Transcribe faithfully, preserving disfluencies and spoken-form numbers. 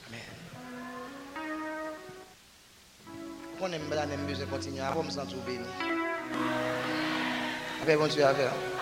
On aime bien la musique continuer. Après, on me sent tout béni. Après, continuer à faire.